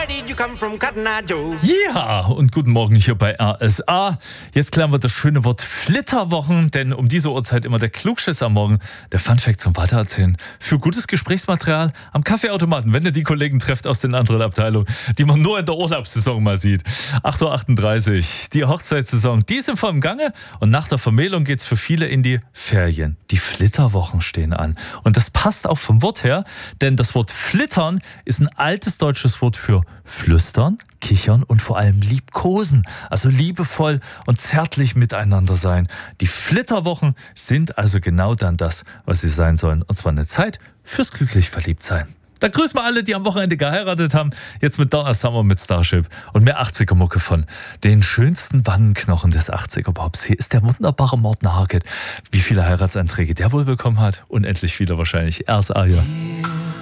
Where did you come from, Cotton Eye Joe? Ja, und guten Morgen hier bei RSA. Jetzt klären wir das schöne Wort Flitterwochen, denn um diese Uhrzeit immer der Klugschiss am Morgen, der Funfact zum Weitererzählen. Für gutes Gesprächsmaterial am Kaffeeautomaten, wenn ihr die Kollegen trefft aus den anderen Abteilungen, die man nur in der Urlaubssaison mal sieht. 8.38 Uhr, die Hochzeitssaison, die ist im vollen Gange und nach der Vermählung geht's für viele in die Ferien. Die Flitterwochen stehen an. Und das passt auch vom Wort her, denn das Wort flittern ist ein altes deutsches Wort für flüstern, kichern und vor allem liebkosen, also liebevoll und zärtlich miteinander sein. Die Flitterwochen sind also genau dann das, was sie sein sollen. Und zwar eine Zeit fürs glücklich Verliebtsein. Da grüßen wir alle, die am Wochenende geheiratet haben. Jetzt mit Donna Summer mit Starship und mehr 80er-Mucke von den schönsten Wangenknochen des 80er-Pops. Hier ist der wunderbare Morten Harket. Wie viele Heiratsanträge der wohl bekommen hat? Unendlich viele wahrscheinlich. RSA, ja.